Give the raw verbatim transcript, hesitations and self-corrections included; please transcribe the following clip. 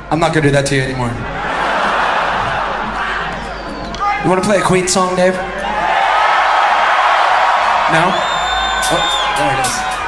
I'm not gonna do that to you anymore. You wanna play a Queen song, Dave? No? Oh, there it is.